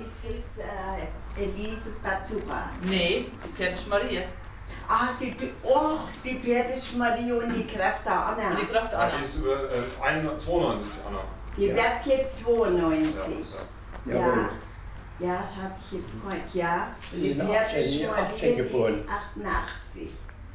ist das Elise Bazura. Nee, die Pferdisch Marie. Ach, die Pferdisch Marie und die Kräfte Anna. Und die Kräfte Anna. Die ist 92, Anna. Die wird jetzt 92. Jawohl. Ja, hatte ich jetzt heute, ja. Und die sind Pferdisch 18 Marie geboren. ist 88.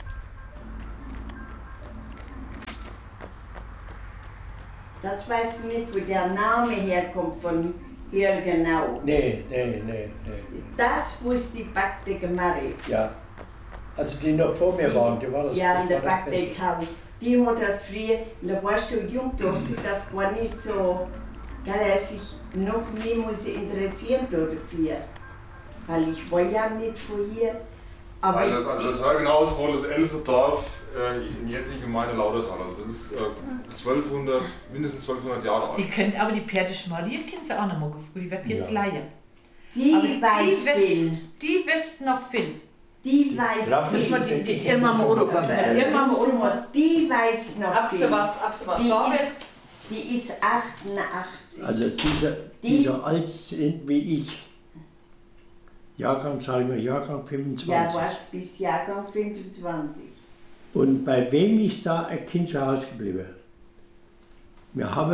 Das weiß ich nicht, wo der Name herkommt von hier genau. Nee. Das wusste die Bagdeke Marie. Ja. Also die noch vor mir waren, die war das. Ja, das in der war das Beste. Bagdeke-Halle. Die hat das früher, da war schon jung, da sieht das gar nicht so, weil er sich noch mehr muss interessieren dafür. Weil ich war ja nicht von hier. Aber Also das Hörgenhaus war das älteste Dorf in der jetzigen Gemeinde Lautertal. Also das ist mindestens 1200 Jahre alt. Die kennt aber die Pferdisch Marie, kennt sie auch noch mal. Die wird jetzt Laie. die Aber weiß viel. Die wisst noch viel. Die weiß Grafisch viel. Die Irma Moro. Die weiß noch viel. Ab sie was. Die ist 88. Also die so alt sind wie ich. Jahrgang, sagen wir, Jahrgang 25. Ja, was bis Jahrgang 25. Und bei wem ist da ein Kind zu Hause geblieben? Wir haben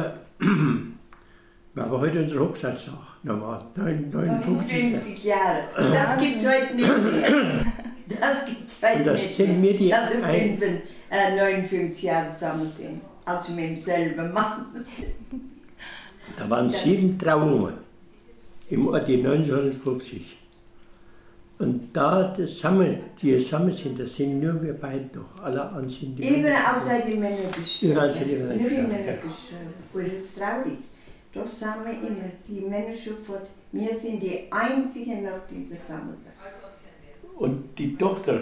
heute unseren Hochzeitstag, normal, 59. 50 Jahre. Das gibt es heute nicht mehr. Das gibt es heute Und das nicht sind mehr. mir die Dass wir 59 Jahre zusammen sind. Also mit demselben Mann. Da waren 7 Trauungen im Ort 1950. Und da die zusammen sind, das sind nur wir beide noch. Alle anderen sind die Überall sind die Männer gestorben. Überall sind die Männer Nur die gestorben, Männer ja. gestorben. Und das ist traurig. Da sind wir immer, die Männer schon fort. Wir sind die einzigen noch, die zusammen sind. Und die Tochter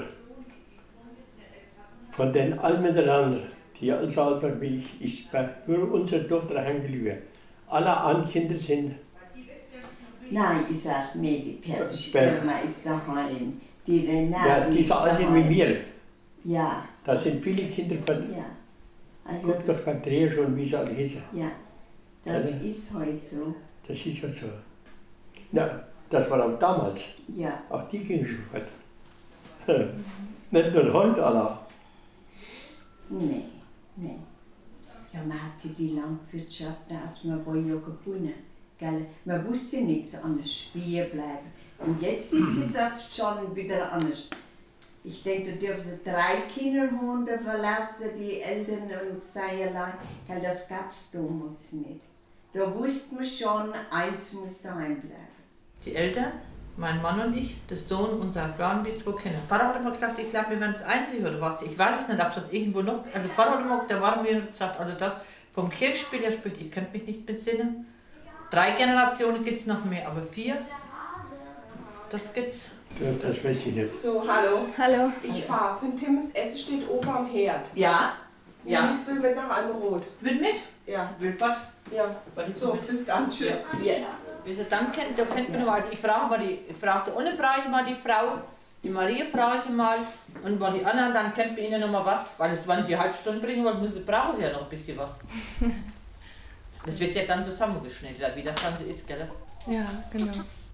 von den allen miteinander, die also alt war wie ich, ist bei nur unserer Tochter heimgeblieben. Alle anderen Kinder sind. Nein, ich sag, nee, die Perdische Irma ist daheim. Die Renate Ja, die ist so alt sind daheim. wie wir. Ja, Da sind viele Kinder von. ja. Ah, ja, Guck doch von Dreher schon, wie sie alle hießen. ja, das Ja, ist heute so. Das ist ja so. Na, das war auch damals. Ja, Auch die gingen schon fort. Nicht nur heute, alle. nee. Ja, man hatte die Landwirtschaft, also man war ja gebunden. Gell? Man wusste nichts anderes, schwer bleiben. Und jetzt ist das schon wieder anders. Ich denke, da dürfen sie 3 Kinderhunde verlassen, die Eltern und sei allein. Gell, das gab es damals nicht. Da wusste man schon, eins muss daheim bleiben. Die Eltern, mein Mann und ich, der Sohn und seine Frau und wir 2 Kinder. Vater hat immer gesagt, ich glaube, wir werden das Einzige oder was. Ich weiß es nicht, ob das irgendwo noch. Also Vater hat immer, der war mir gesagt, also das vom Kirchspiel her spricht, ich könnte mich nicht besinnen. 3 Generationen gibt es noch mehr, aber 4, das gibt's. Ja, das weiß ich nicht. So, hallo. Hallo. Ich fahre. Von Timmes Essen steht oben am Herd. Ja? Ja. Jetzt will mit nach Almerot. Wird mit? Ja. Will was? Ja. Was ist So, bis dann. Tschüss. Ja. Wie sie dann kennt, da kennt man noch, ich frage mal die, ohne frage ich mal die Frau, die Marie frage ich mal und bei die anderen, dann kennt man ihnen noch mal was, weil wenn sie eine halbe Stunde bringen wollen, brauchen sie ja noch ein bisschen was. Das wird ja dann zusammengeschnitten, wie das dann so ist, gell? Ja, genau.